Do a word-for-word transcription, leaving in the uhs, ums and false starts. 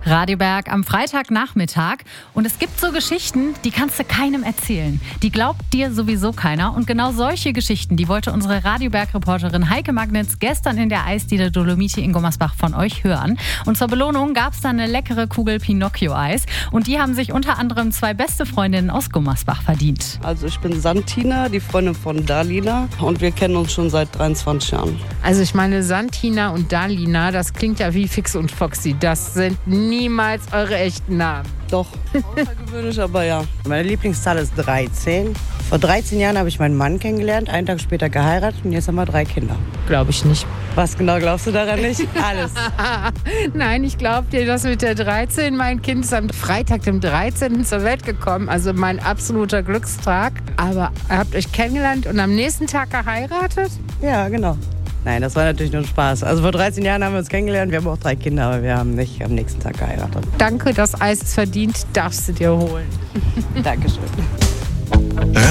Radioberg am Freitagnachmittag. Und es gibt so Geschichten, die kannst du keinem erzählen. Die glaubt dir sowieso keiner. Und genau solche Geschichten, die wollte unsere Radioberg-Reporterin Heike Magnitz gestern in der Eisdiele Dolomiti in Gummersbach von euch hören. Und zur Belohnung gab es dann eine leckere Kugel Pinocchio-Eis. Und die haben sich unter anderem zwei beste Freundinnen aus Gummersbach verdient. Also ich bin Santina, die Freundin von Dalina. Und wir kennen uns schon seit dreiundzwanzig Jahren. Also ich meine, Santina und Dalina, das klingt ja wie Fix und Foxy. Das sind niemals eure echten Namen. Doch, außergewöhnlich, aber ja. Meine Lieblingszahl ist dreizehn. Vor dreizehn Jahren habe ich meinen Mann kennengelernt, einen Tag später geheiratet und jetzt haben wir drei Kinder. Glaube ich nicht. Was genau glaubst du daran nicht? Alles. Nein, ich glaube dir, das mit der dreizehn. Mein Kind ist am Freitag, dem dreizehnten zur Welt gekommen. Also mein absoluter Glückstag. Aber ihr habt euch kennengelernt und am nächsten Tag geheiratet? Ja, genau. Nein, das war natürlich nur ein Spaß. Also vor dreizehn Jahren haben wir uns kennengelernt, wir haben auch drei Kinder, aber wir haben nicht am nächsten Tag geheiratet. Danke, das Eis ist verdient, darfst du dir holen. Dankeschön.